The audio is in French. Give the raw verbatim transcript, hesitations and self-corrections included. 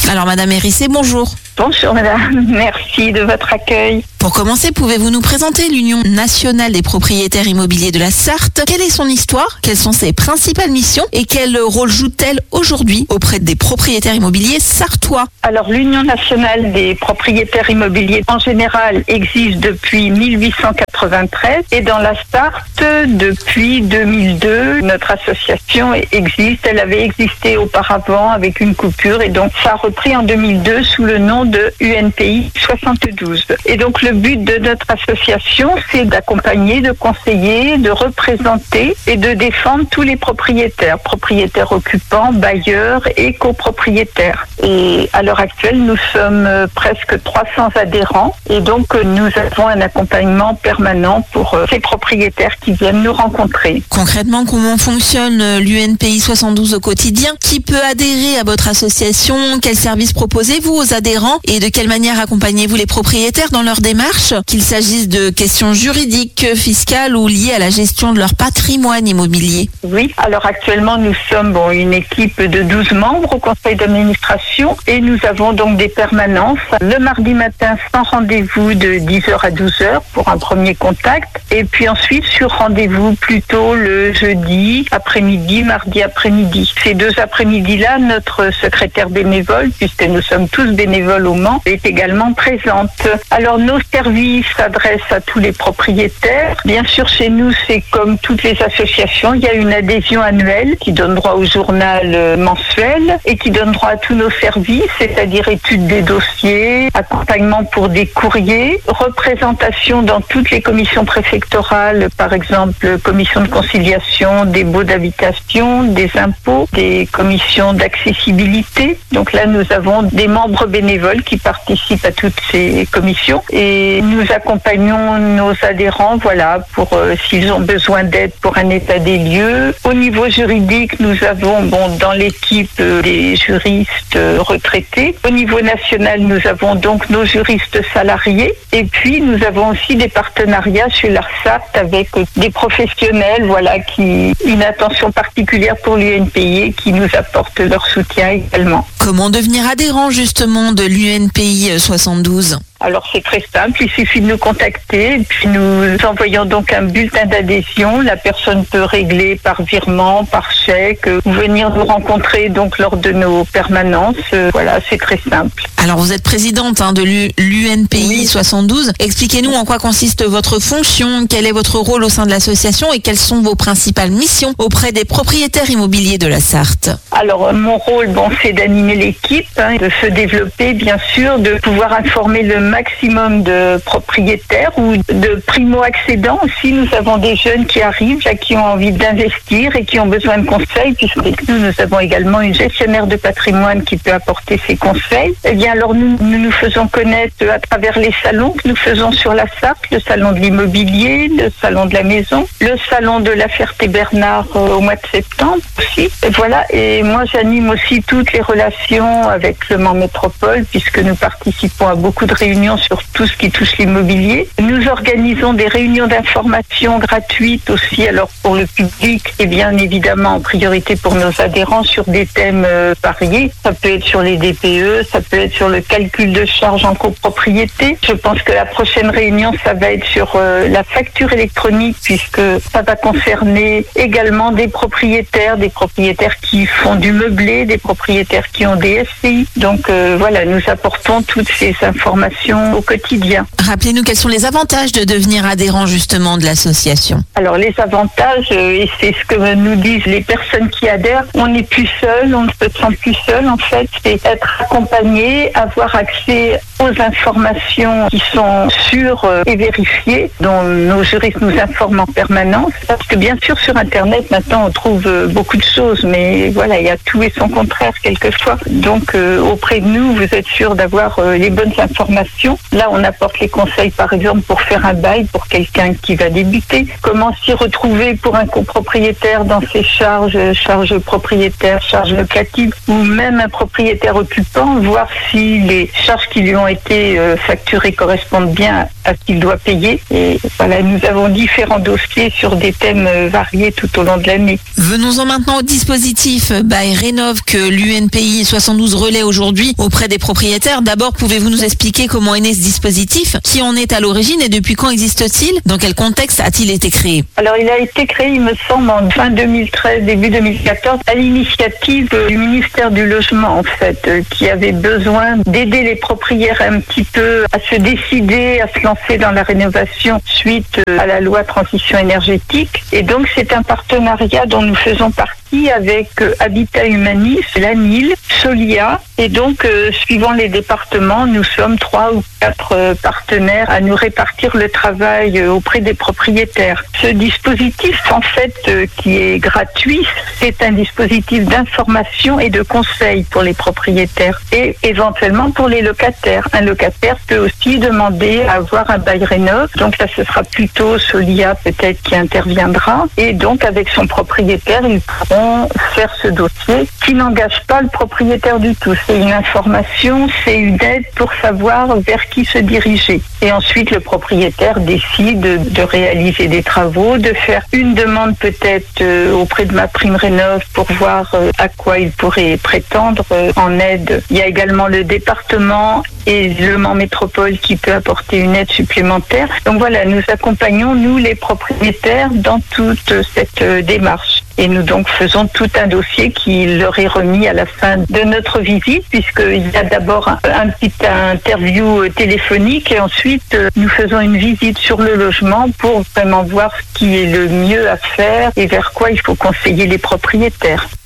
Alors Madame Hérissé, bonjour. Bonjour madame, merci de votre accueil. Pour commencer, pouvez-vous nous présenter l'Union nationale des propriétaires immobiliers de la Sarthe? Quelle est son histoire? Quelles sont ses principales missions? Et quel rôle joue-t-elle aujourd'hui auprès des propriétaires immobiliers sartois? Alors l'Union nationale des propriétaires immobiliers en général existe depuis mille huit cent quatre-vingt-treize et dans la Sarthe depuis deux mille deux. Notre association existe, elle avait existé auparavant avec une coupure et donc ça a repris en deux mille deux sous le nom de U N P I soixante-douze. Et donc le but de notre association, c'est d'accompagner, de conseiller, de représenter et de défendre tous les propriétaires, propriétaires occupants, bailleurs et copropriétaires. Et à l'heure actuelle, nous sommes presque trois cents adhérents et donc nous avons un accompagnement permanent pour ces propriétaires qui viennent nous rencontrer. Concrètement, comment fonctionne l'U N P I soixante-douze au quotidien? Qui peut adhérer à votre association? Quels services proposez-vous aux adhérents? Et de quelle manière accompagnez-vous les propriétaires dans leur démarche, qu'il s'agisse de questions juridiques, fiscales ou liées à la gestion de leur patrimoine immobilier? Oui, alors actuellement nous sommes bon, une équipe de douze membres au conseil d'administration et nous avons donc des permanences le mardi matin sans rendez-vous de dix heures à douze heures pour un premier contact et puis ensuite sur rendez-vous plutôt le jeudi après-midi, mardi après-midi. Ces deux après-midi-là, notre secrétaire bénévole, puisque nous sommes tous bénévoles au Mans, est également présente. Alors nos services s'adressent à tous les propriétaires. Bien sûr, chez nous, c'est comme toutes les associations, il y a une adhésion annuelle qui donne droit au journal mensuel et qui donne droit à tous nos services, c'est-à-dire étude des dossiers, accompagnement pour des courriers, représentation dans toutes les commissions préfectorales, par exemple commission de conciliation, des baux d'habitation, des impôts, des commissions d'accessibilité. Donc là, nous avons des membres bénévoles qui participent à toutes ces commissions et nous accompagnons nos adhérents, voilà, pour euh, s'ils ont besoin d'aide pour un état des lieux. Au niveau juridique, nous avons, bon, dans l'équipe euh, des juristes euh, retraités. Au niveau national, nous avons donc nos juristes salariés et puis nous avons aussi des partenariats chez l'ARSAT avec euh, des professionnels, voilà, qui une attention particulière pour l'U N P I qui nous apportent leur soutien également. Comment devenir adhérent justement de l'U N P I soixante-douze? Alors c'est très simple, il suffit de nous contacter et puis nous envoyons donc un bulletin d'adhésion. La personne peut régler par virement, par chèque, ou venir nous rencontrer donc lors de nos permanences. Voilà, c'est très simple. Alors vous êtes présidente hein, de l'U N P I oui. soixante-douze. Expliquez-nous en quoi consiste votre fonction, quel est votre rôle au sein de l'association et quelles sont vos principales missions auprès des propriétaires immobiliers de la Sarthe. Alors mon rôle, bon, c'est d'animer l'équipe, hein, de se développer bien sûr, de pouvoir informer le maximum de propriétaires ou de primo-accédants aussi. Nous avons des jeunes qui arrivent, là, qui ont envie d'investir et qui ont besoin de conseils, puisque nous, nous avons également une gestionnaire de patrimoine qui peut apporter ses conseils. Eh bien, alors nous, nous nous faisons connaître à travers les salons que nous faisons sur la Sarthe, le salon de l'immobilier, le salon de la maison, le salon de la Ferté-Bernard euh, au mois de septembre aussi. Et voilà, et moi j'anime aussi toutes les relations avec le Mans Métropole, puisque nous participons à beaucoup de réunions sur tout ce qui touche l'immobilier. Nous organisons des réunions d'information gratuites aussi, alors pour le public et bien évidemment en priorité pour nos adhérents sur des thèmes euh, variés. Ça peut être sur les D P E, ça peut être sur le calcul de charges en copropriété. Je pense que la prochaine réunion, ça va être sur euh, la facture électronique puisque ça va concerner également des propriétaires, des propriétaires qui font du meublé, des propriétaires qui ont des S C I. Donc euh, voilà, nous apportons toutes ces informations au quotidien. Rappelez-nous quels sont les avantages de devenir adhérent justement de l'association. Alors les avantages, euh, et c'est ce que nous disent les personnes qui adhèrent, on n'est plus seul, on ne se sent plus seul en fait, c'est être accompagné, avoir accès aux informations qui sont sûres et vérifiées, dont nos juristes nous informent en permanence. Parce que bien sûr sur Internet maintenant on trouve beaucoup de choses, mais voilà, il y a tout et son contraire quelquefois. Donc euh, auprès de nous, vous êtes sûr d'avoir euh, les bonnes informations rénovation. Là, on apporte les conseils, par exemple, pour faire un bail pour quelqu'un qui va débuter. Comment s'y retrouver pour un copropriétaire dans ses charges, charges propriétaires, charges locatives, ou même un propriétaire occupant, voir si les charges qui lui ont été euh, facturées correspondent bien à ce qu'il doit payer. Et voilà, nous avons différents dossiers sur des thèmes euh, variés tout au long de l'année. Venons-en maintenant au dispositif Bail Rénov que l'U N P I soixante-douze relaie aujourd'hui auprès des propriétaires. D'abord, pouvez-vous nous expliquer comment est né ce dispositif? Qui en est à l'origine et depuis quand existe-t-il? Dans quel contexte a-t-il été créé? Alors, il a été créé, il me semble, en fin deux mille treize, début deux mille quatorze, à l'initiative du ministère du Logement, en fait, euh, qui avait besoin d'aider les propriétaires un petit peu à se décider, à se lancer dans la rénovation suite euh, à la loi transition énergétique. Et donc, c'est un partenariat dont nous faisons partie avec euh, Habitat Humanis, l'A N I L, Solia. Et donc, euh, suivant les départements, nous sommes trois ou quatre euh, partenaires à nous répartir le travail euh, auprès des propriétaires. Ce dispositif, en fait, euh, qui est gratuit, c'est un dispositif d'information et de conseil pour les propriétaires et éventuellement pour les locataires. Un locataire peut aussi demander à avoir un bail rénov. Donc là, ce sera plutôt Solia peut-être qui interviendra. Et donc, avec son propriétaire, ils pourront faire ce dossier qui n'engage pas le propriétaire du tout. C'est une information, c'est une aide pour savoir vers qui se diriger. Et ensuite, le propriétaire décide de réaliser des travaux, de faire une demande peut-être euh, auprès de MaPrimeRénov pour voir euh, à quoi il pourrait prétendre euh, en aide. Il y a également le département et Le Mans Métropole qui peut apporter une aide supplémentaire. Donc voilà, nous accompagnons, nous les propriétaires, dans toute cette euh, démarche. Et nous donc faisons tout un dossier qui leur est remis à la fin de notre visite, puisqu'il y a d'abord un, un petit interview téléphonique et ensuite nous faisons une visite sur le logement pour vraiment voir ce qui est le mieux à faire et vers quoi il faut conseiller les propriétaires.